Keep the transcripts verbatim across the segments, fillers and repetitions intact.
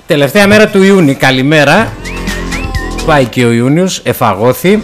Τελευταία μέρα του Ιούνιου. Καλημέρα. Πάει και ο Ιούνιος, εφαγώθη.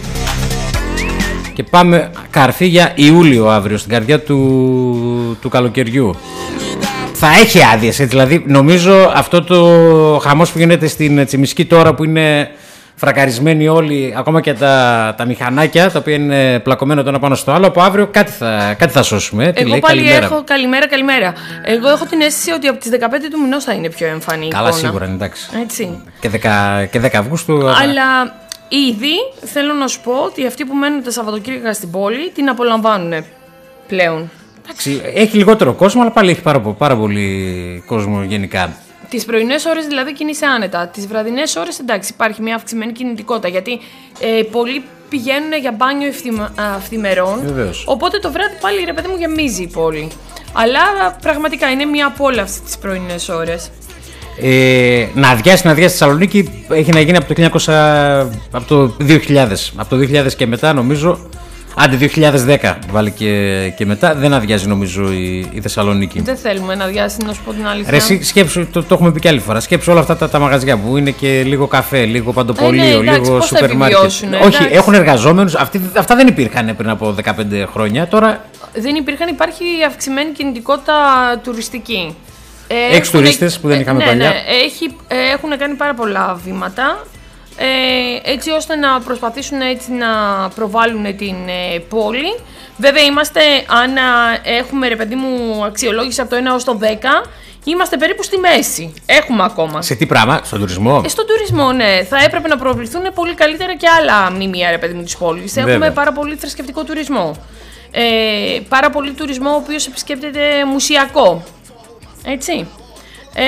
Και πάμε καρφί για Ιούλιο αύριο, στην καρδιά του, του καλοκαιριού. Θα έχει άδειες, δηλαδή νομίζω αυτό το χαμός που γίνεται στην Τσιμισκή τώρα, που είναι φρακαρισμένοι όλοι, ακόμα και τα, τα μηχανάκια, τα οποία είναι πλακωμένα το ένα πάνω στο άλλο, από αύριο κάτι θα, κάτι θα σώσουμε. Εγώ Τι λέει, πάλι καλημέρα. έχω καλημέρα, καλημέρα. Εγώ έχω την αίσθηση ότι από τις δεκαπέντε του μηνός θα είναι πιο εμφανή. Καλά, εικόνα. σίγουρα, εντάξει. Έτσι. Και δέκα, και δέκα Αυγούστου. Αλλά ήδη θέλω να σου πω ότι αυτοί που μένουν τα Σαββατοκύριακα στην πόλη την απολαμβάνουν πλέον. Εντάξει, έχει λιγότερο κόσμο, αλλά πάλι έχει πάρα, πάρα πολύ κόσμο γενικά. Τις πρωινές ώρες δηλαδή κινείσαι άνετα. Τις βραδινές ώρες εντάξει, υπάρχει μια αυξημένη κινητικότητα. Γιατί ε, πολλοί πηγαίνουν για μπάνιο αυθημερών. Βεβαίως. Οπότε το βράδυ πάλι, ρε παιδί μου, γεμίζει η πόλη. Αλλά πραγματικά είναι μια απόλαυση τις πρωινές ώρες. Ε, να αδειάσει, να αδειάσει στη Θεσσαλονίκη έχει να γίνει από το, χίλια εννιακόσια, από το δύο χιλιάδες. Από το δύο χιλιάδες και μετά, νομίζω. Άντε, δύο χιλιάδες δέκα βάλει και, και μετά. Δεν αδειάζει, νομίζω, η, η Θεσσαλονίκη. Δεν θέλουμε να αδειάσει, να σου πω την αλήθεια. Ρε, εσύ, σκέψου, το, το έχουμε πει και άλλη φορά. Σκέψου όλα αυτά τα, τα μαγαζιά που είναι και λίγο καφέ, λίγο παντοπολείο, ε, ναι, εντάξει, λίγο πώς θα σούπερ μάρκετ. επιβιώσουν, Όχι, εντάξει. έχουν εργαζόμενους. Αυτοί, αυτά δεν υπήρχαν πριν από δεκαπέντε χρόνια. Τώρα. Δεν υπήρχαν, υπάρχει αυξημένη κινητικότητα τουριστική. Ε, Εξ-τουρίστες που δεν είχαμε ε, παλιά. Ναι, έχει, ε, έχουν κάνει πάρα πολλά βήματα ε, έτσι ώστε να προσπαθήσουν έτσι να προβάλλουν την ε, πόλη. Βέβαια είμαστε, αν έχουμε, ρε παιδί μου, αξιολόγηση από το ένα ως το δέκα, είμαστε περίπου στη μέση. Έχουμε ακόμα. Σε τι πράγμα, στον τουρισμό? Ε, στον τουρισμό, ναι. Θα έπρεπε να προβληθούν πολύ καλύτερα και άλλα μνημεία, ρε παιδί μου, της πόλης. Βέβαια. Έχουμε πάρα πολύ θρησκευτικό τουρισμό. Ε, πάρα πολύ τουρισμό ο οποίος επισκέπτεται μουσιακό. Έτσι. Ε,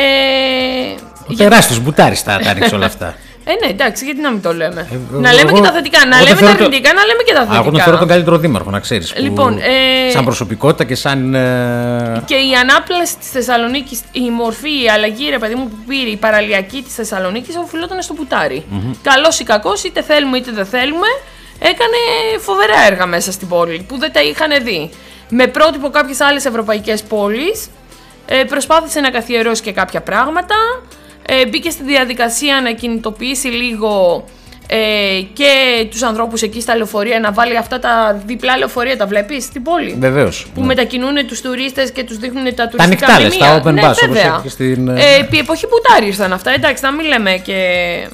Ο τεράστιος μπουτάρης τα ρίξει όλα αυτά. Ε, ναι, εντάξει, γιατί να μην το λέμε. Ε, να λέμε εγώ, και τα θετικά. Να εγώ λέμε τα το... αρνητικά, να λέμε και τα θετικά. Α, εγώ τον θεωρώ τον καλύτερο δήμαρχο, να ξέρεις. Λοιπόν, ε... σαν προσωπικότητα και σαν. Ε... Και η ανάπλαση της Θεσσαλονίκης, η μορφή, η αλλαγή, ρε παιδί μου, που πήρε η παραλιακή της Θεσσαλονίκης, οφειλόταν στο πουτάρι. Mm-hmm. Καλός ή κακός, είτε θέλουμε είτε δεν θέλουμε, έκανε φοβερά έργα μέσα στην πόλη που δεν τα είχαν δει. Με πρότυπο κάποιες άλλες ευρωπαϊκές πόλεις, ε, προσπάθησε να καθιερώσει και κάποια πράγματα. Ε, μπήκε στη διαδικασία να κινητοποιήσει λίγο ε, και τους ανθρώπους εκεί στα λεωφορεία, να βάλει αυτά τα διπλά λεωφορεία, τα βλέπεις στην πόλη. Βεβαίως. Που ναι. μετακινούν τους τουρίστες και τους δείχνουν τα τουριστικά τα μνημεία. Τα open ναι, bus, βέβαια. όπως στην... Ε, επί εποχή πουτάρι ήρθαν αυτά, εντάξει, να μην λέμε και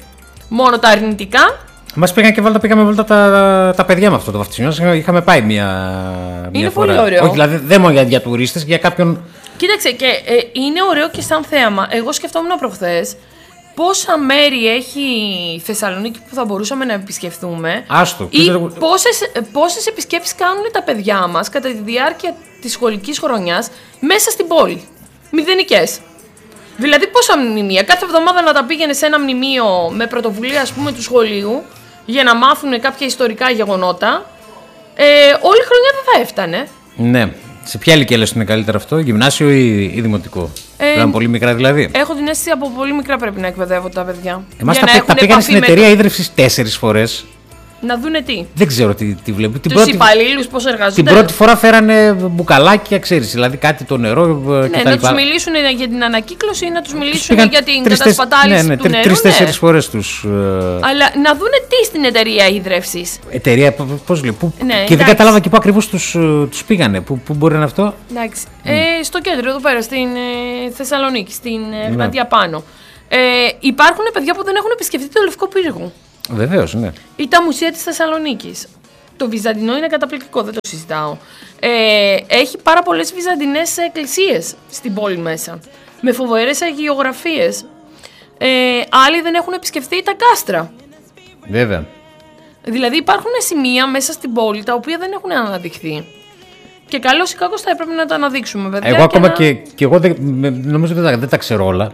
μόνο τα αρνητικά. Μας πήγαν και βάλτα, πήγαμε βόλτα τα, τα παιδιά με αυτό το βαφτισμό. Είχαμε πάει μια, μια Είναι φορά. πολύ ωραίο. Όχι, δηλαδή δεν μόνο για, για τουρίστες, για κάποιον. Κοίταξε, και ε, είναι ωραίο και σαν θέαμα. Εγώ σκεφτόμουν προχθές πόσα μέρη έχει η Θεσσαλονίκη που θα μπορούσαμε να επισκεφθούμε. Άστο. Ή πόσες, πόσες επισκέψεις κάνουν τα παιδιά μας κατά τη διάρκεια της σχολικής χρονιάς μέσα στην πόλη. Μηδενικές. Δηλαδή πόσα μνημεία. Κάθε εβδομάδα να τα πήγαινε σε ένα μνημείο με πρωτοβουλία, ας πούμε, του σχολείου για να μάθουν κάποια ιστορικά γεγονότα. Ε, όλη η χρονιά δεν θα έφτανε. Ναι. Σε ποια ηλικία λες είναι καλύτερο αυτό, γυμνάσιο ή, ή δημοτικό? Ε, Ήταν πολύ μικρά δηλαδή. Έχω την αίσθηση από πολύ μικρά πρέπει να εκπαιδεύονται τα παιδιά. Εμάς για τα, να τα πήγανε στην με... εταιρεία ίδρυυσης τέσσερις φορές. Να δούνε τι. Δεν ξέρω τι, τι βλέπω. Τους υπαλλήλους πώς εργάζονται. Την πρώτη φορά φέρανε μπουκαλάκια, ξέρεις, δηλαδή κάτι το νερό ναι, και να τους μιλήσουν για την ανακύκλωση ή να τους μιλήσουν τους για την τρεις, κατασπατάληση ναι, ναι, του νερού. Τρεις-τέσσερις ναι. φορές τους. Αλλά να δούνε τι στην εταιρεία ίδρυυσης. Εταιρεία, πώς λέει, που, ναι, και εντάξει. δεν κατάλαβα και πού ακριβώς τους, τους πήγανε. Πού, πού μπορεί να είναι αυτό. Εντάξει. Mm. Ε, στο κέντρο εδώ πέρα, στην ε, Θεσσαλονίκη, στην ε, Γνατία πάνω. Ε, υπάρχουν παιδιά που δεν έχουν επισκεφτεί το Λευκό Πύργο. Βεβαίως, ναι. Ή τα μουσεία της Θεσσαλονίκης. Το Βυζαντινό είναι καταπληκτικό, δεν το συζητάω. Ε, έχει πάρα πολλές βυζαντινές εκκλησίες στην πόλη μέσα. Με φοβερές αγιογραφίες. Ε, άλλοι δεν έχουν επισκεφτεί τα κάστρα. Βέβαια. Δηλαδή υπάρχουν σημεία μέσα στην πόλη τα οποία δεν έχουν αναδειχθεί. Και καλώς ή κακώς θα έπρεπε να τα αναδείξουμε, παιδιά. Εγώ ακόμα να... και, και εγώ δεν, νομίζω δεν τα, δεν τα ξέρω όλα.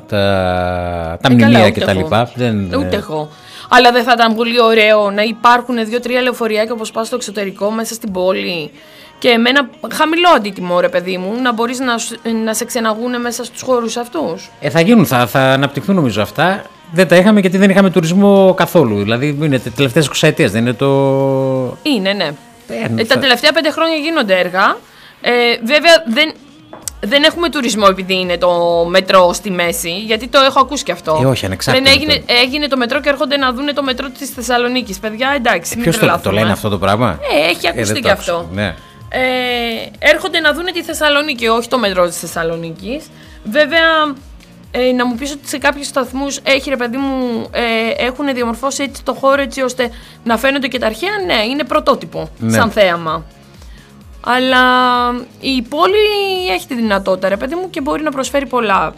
Τα, τα ε, μνημεία και τα λοιπά. Δεν, ούτε εγώ. Αλλά δεν θα ήταν πολύ ωραίο να υπάρχουν δύο-τρία λεωφοριάκια όπως πας στο εξωτερικό μέσα στην πόλη και με ένα χαμηλό αντίτιμο, ρε παιδί μου, να μπορείς να, να σε ξεναγούν μέσα στους χώρους αυτούς. Ε, θα γίνουν, θα, θα αναπτυχθούν νομίζω αυτά. Δεν τα είχαμε γιατί δεν είχαμε τουρισμό καθόλου. Δηλαδή είναι τελευταίες εικοσαετίες, δεν είναι το. Είναι, ναι. Ε, ε, τα τελευταία πέντε χρόνια γίνονται έργα. Ε, βέβαια δεν. δεν έχουμε τουρισμό επειδή είναι το μετρό στη μέση, γιατί το έχω ακούσει και αυτό. Ε, όχι, ανεξάρτητα. Δεν έγινε, έγινε το μετρό και έρχονται να δουν το μετρό της Θεσσαλονίκης. Παιδιά, εντάξει, μην τρελαθούμε. Ποιος το, το λένε αυτό το πράγμα? Ε, έχει ακουστεί ε, και αυτό. Ναι. Ε, έρχονται να δουν τη Θεσσαλονίκη, όχι το μετρό της Θεσσαλονίκης. Βέβαια, ε, να μου πεις ότι σε κάποιους σταθμούς έχει, ρε παιδί μου, ε, έχουν διαμορφώσει έτσι το χώρο έτσι ώστε να φαίνονται και τα αρχαία. Ναι, είναι πρωτότυπο, ναι, σαν θέαμα. Αλλά η πόλη έχει τη δυνατότητα, ρε παιδί μου, και μπορεί να προσφέρει πολλά.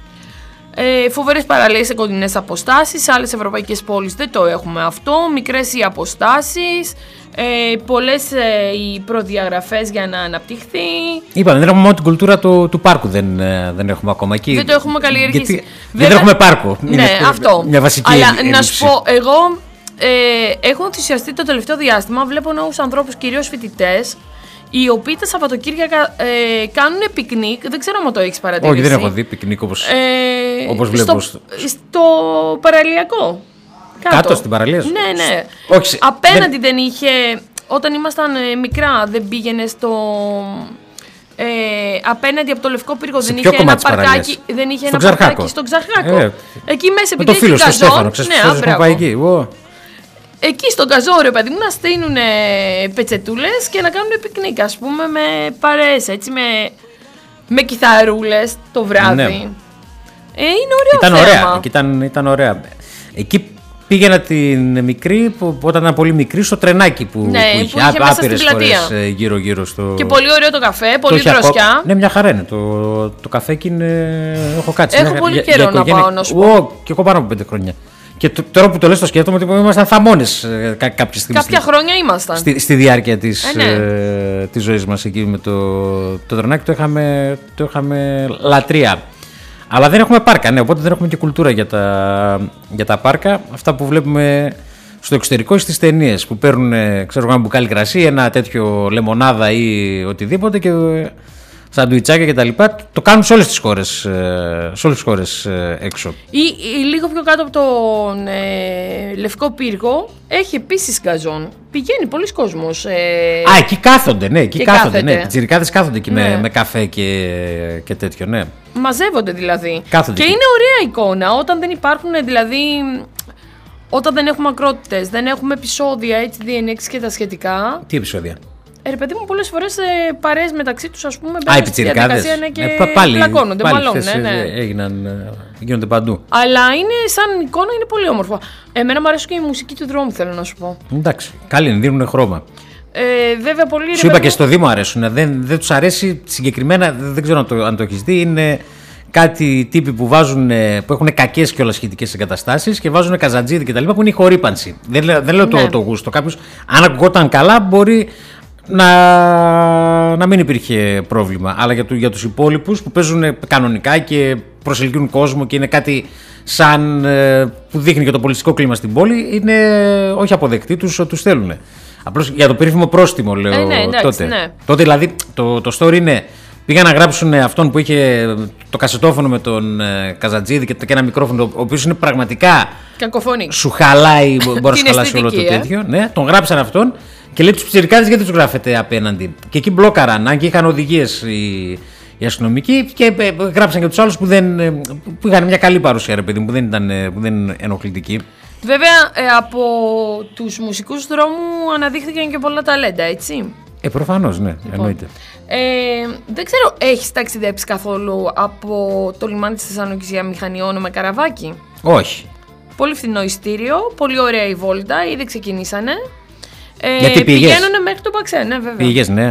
Ε, φοβερές παραλίες σε κοντινές αποστάσεις, σε άλλες ευρωπαϊκές πόλεις δεν το έχουμε αυτό. Μικρές οι αποστάσεις, ε, πολλές ε, οι προδιαγραφές για να αναπτυχθεί. Είπαμε, δεν έχουμε μόνο την κουλτούρα του, του πάρκου, δεν, δεν έχουμε ακόμα εκεί. Δεν το έχουμε καλλιεργήσει. Γιατί δεν έχουμε πάρκο. Ναι, είναι αυτό. Μια βασική Αλλά έλλειψη. να σου πω, εγώ ε, έχω ενθουσιαστεί το τελευταίο διάστημα. Βλέπω νέους ανθρώπους, κυρίως φοιτητές, οι οποίοι τα Σαββατοκύριακα ε, κάνουν πικνίκ. Δεν ξέρω αν το έχεις παρατηρήσει. Όχι, δεν έχω δει πικνίκ όπως, ε, όπως βλέπω. Στο, στο παραλιακό. Κάτω, κάτω στην παραλία σου. Ναι, ναι. Όχι, απέναντι δεν... δεν είχε. Όταν ήμασταν ε, μικρά, δεν πήγαινε στο. Ε, απέναντι από το Λευκό Πύργο σε δεν είχε ένα παρκάκι. Δεν είχε στον ένα Ξαρχάκο. παρκάκι στον Ξαρχάκο. Ε, εκεί μέσα με το φίλο στο Στέφανο, ξέρεις, ναι, πάει εκεί. Wow. Εκεί στον καζό, ρε παιδί μου, να στείνουν πετσετούλες και να κάνουν πικνίκ, ας πούμε, με παρέες, έτσι, με, με κιθαρούλες το βράδυ. Ναι. Ε, είναι ωραίο ήταν θέμα. Ωραία. Ήταν, ήταν ωραία. Εκεί πήγαινα την μικρή, που, όταν ήταν πολύ μικρή, στο τρενάκι που, ναι, που είχε, που είχε άπειρες φορές γύρω-γύρω στο... Και πολύ ωραίο το καφέ, πολύ δροσιά. Ακό... Ναι, μια χαρά είναι. Το, το καφέ εκεί είναι... Έχω κάτσει. Έχω μια... πολύ για, καιρό για να πάω, να σου πω. Ω, και εγώ πάνω από πέντε χρόνια. Και τώρα που το λες το σκέφτομαι ότι ήμασταν θαμώνες ε, κά, κάποια στιγμή. Κάποια στη, χρόνια ήμασταν. Στη, στη διάρκεια της, ε, ναι. ε, της ζωής μας εκεί με το, το τρονάκι το είχαμε, το είχαμε λατρεία. Αλλά δεν έχουμε πάρκα, ναι, οπότε δεν έχουμε και κουλτούρα για τα, για τα πάρκα. Αυτά που βλέπουμε στο εξωτερικό στις ταινίες που παίρνουν, ξέρω, ένα μπουκάλι κρασί, ένα τέτοιο λεμονάδα ή οτιδήποτε και σαντουιτσάκια και τα λοιπά, το κάνουν σε όλες τις χώρες, σε όλες τις χώρες έξω. Ή, ή λίγο πιο κάτω από τον ε, Λευκό Πύργο έχει επίσης γκαζόν. Πηγαίνει πολλοί κόσμος. Ε, Α, εκεί κάθονται, ναι, εκεί κάθονται. κάθεται. Ναι. Οι τσιρικάδες κάθονται εκεί ναι. με, με καφέ και, και τέτοιο, ναι. Μαζεύονται δηλαδή. Κάθονται και εκεί. Είναι ωραία εικόνα όταν δεν υπάρχουν, δηλαδή. Όταν δεν έχουμε ακρότητες, δεν έχουμε επεισόδια, έτσι, διενέξεις και τα σχετικά. Τι επεισόδια? Ε, ρε παιδί μου, πολλές φορές ε, παρέες μεταξύ τους, ας πούμε, μπαίνουν στη διαδικασία ναι, και ε, πάλι, πλακώνονται, πάλι μάλλον. Ναι, ναι. Έγιναν, γίνονται παντού. Αλλά είναι σαν εικόνα, είναι πολύ όμορφο. Εμένα μου αρέσει και η μουσική του δρόμου, θέλω να σου πω. Εντάξει, καλή είναι, δίνουν χρώμα. Ε, βέβαια, πολύ. Σου είπα και στο Δήμο αρέσουν. Δεν, δεν τους αρέσει συγκεκριμένα, δεν ξέρω αν το, αν το έχεις δει, είναι κάτι τύποι που, βάζουν, που έχουν κακές και όλα σχετικές εγκαταστάσεις και βάζουν καζατζίδι κτλ. Που είναι η χορύπανση. Δεν, δεν λέω ναι. το, το γούστο. Κάποιος, αν ακουγόταν καλά, μπορεί να, να μην υπήρχε πρόβλημα. Αλλά για, του, για τους υπόλοιπους που παίζουν κανονικά και προσελκύουν κόσμο και είναι κάτι σαν που δείχνει και το πολιτιστικό κλίμα στην πόλη, είναι όχι αποδεκτοί, τους, τους θέλουν. Απλώς για το περίφημο πρόστιμο, λέω ε, ναι, εντάξει, τότε. Ναι. Τότε δηλαδή το, το story είναι. Πήγαν να γράψουν αυτόν που είχε το κασετόφωνο με τον ε, Καζατζίδη και, και ένα μικρόφωνο, ο οποίος είναι πραγματικά. Κακοφωνή. Σου χαλάει, μπορεί να σου χαλάσει όλο το ε? τέτοιο. Ναι, τον γράψαν αυτόν και λέει τους πιτσιρικάδες γιατί τους γράφετε απέναντι. Και εκεί μπλόκαραν, αν και είχαν οδηγίες οι, οι αστυνομικοί και ε, γράψαν και τους άλλους που, δεν, που είχαν μια καλή παρουσία, ρε παιδί μου, που δεν ήταν που δεν ενοχλητική. Βέβαια, ε, από τους μουσικούς δρόμου αναδείχθηκαν και πολλά ταλέντα, έτσι. Ε, προφανώς, ναι, λοιπόν, εννοείται. Ε, δεν ξέρω, έχεις ταξιδέψει καθόλου από το λιμάνι της Θεσσαλονίκης για μηχανιών με καραβάκι? Όχι. Πολύ φθηνό ειστήριο, πολύ ωραία η βόλτα, ήδη ξεκινήσανε. Ε, Γιατί πήγες? Πηγαίνανε μέχρι το Παξέ, ναι, βέβαια. Πήγες, ναι.